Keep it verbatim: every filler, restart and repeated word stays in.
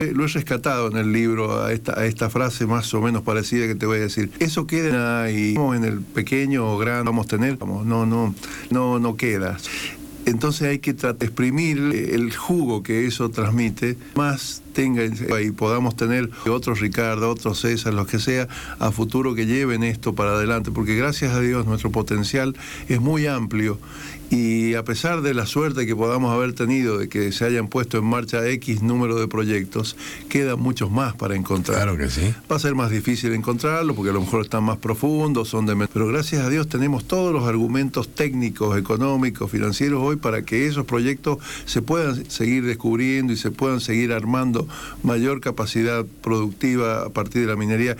Lo he rescatado en el libro a esta, a esta frase más o menos parecida que te voy a decir. Eso queda y en el pequeño o grande vamos a tener, vamos, no, no, no, no queda. Entonces hay que tratar de exprimir el jugo que eso transmite, más tenga y podamos tener otros Ricardo, otros César, los que sea, a futuro que lleven esto para adelante, porque gracias a Dios nuestro potencial es muy amplio y a pesar de la suerte que podamos haber tenido de que se hayan puesto en marcha X número de proyectos, quedan muchos más para encontrar. Claro que sí. Va a ser más difícil encontrarlo porque a lo mejor están más profundos, son de... pero gracias a Dios tenemos todos los argumentos técnicos, económicos, financieros hoy para que esos proyectos se puedan seguir descubriendo y se puedan seguir armando mayor capacidad productiva a partir de la minería